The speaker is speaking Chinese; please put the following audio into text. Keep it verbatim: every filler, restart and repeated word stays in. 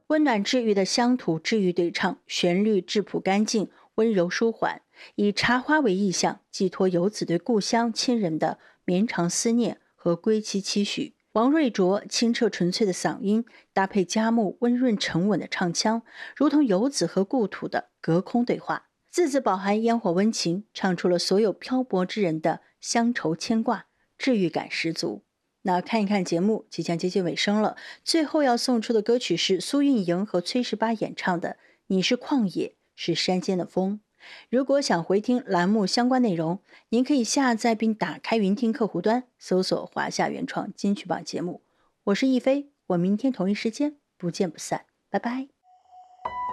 温暖治愈的乡土治愈对唱，旋律质朴干净，温柔舒缓，以茶花为意象，寄托游子对故乡亲人的绵长思念和归期期许。王瑞卓清澈纯粹的嗓音，搭配佳木温润沉稳的唱腔，如同游子和故土的隔空对话，字字饱含烟火温情，唱出了所有漂泊之人的乡愁牵挂，治愈感十足。那看一看节目即将接近尾声了，最后要送出的歌曲是苏运莹和崔十八演唱的《你是旷野，是山间的风》。如果想回听栏目相关内容，您可以下载并打开云听客户端，搜索华夏原创金曲榜节目。我是亦菲，我明天同一时间不见不散，拜拜。